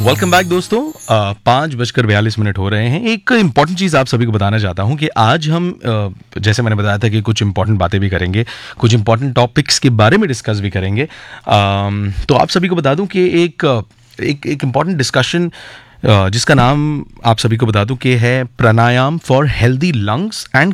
Welcome back दोस्तों। 5:42 हो रहे हैं। एक इम्पॉर्टेंट चीज़ आप सभी को बताना चाहता हूं कि आज हम जैसे मैंने बताया था कि कुछ इम्पॉर्टेंट बातें भी करेंगे, कुछ इम्पॉर्टेंट टॉपिक्स के बारे में डिस्कस भी करेंगे। तो आप सभी को बता दूं कि एक इम्पॉर्टेंट डिस्कशन जिसका नाम आप सभी को बता दूं कि है प्राणायाम फॉर हेल्दी लंग्स एंड